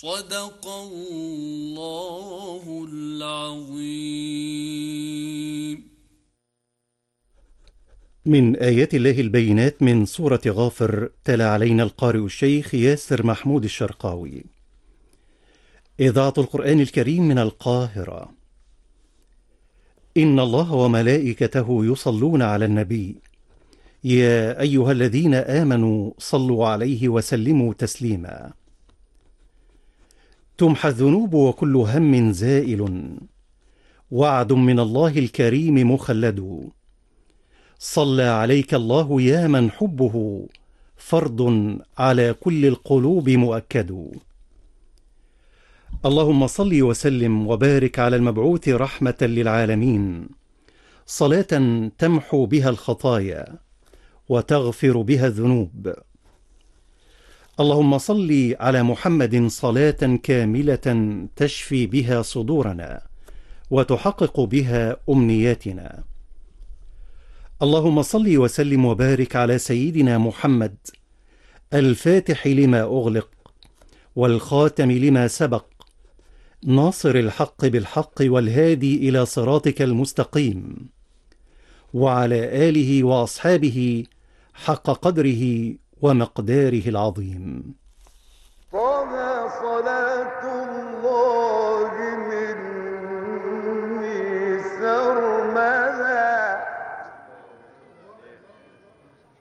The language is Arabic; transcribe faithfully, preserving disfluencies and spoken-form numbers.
صدق الله العظيم. من آيات الله البينات من سورة غافر، تلا علينا القارئ الشيخ ياسر محمود الشرقاوي. إذاعة القرآن الكريم من القاهرة. إن الله وملائكته يصلون على النبي، يا أيها الذين آمنوا صلوا عليه وسلموا تسليما. تمحى الذنوب وكل هم زائل، وعد من الله الكريم مخلد. صلى عليك الله يا من حبه فرض على كل القلوب مؤكد. اللهم صل وسلم وبارك على المبعوث رحمة للعالمين، صلاة تمحو بها الخطايا وتغفر بها الذنوب. اللهم صل على محمد صلاة كاملة تشفي بها صدورنا وتحقق بها أمنياتنا. اللهم صل وسلم وبارك على سيدنا محمد الفاتح لما أغلق والخاتم لما سبق، ناصر الحق بالحق والهادي إلى صراطك المستقيم، وعلى آله وأصحابه حق قدره ومقداره العظيم. طه صلاة الله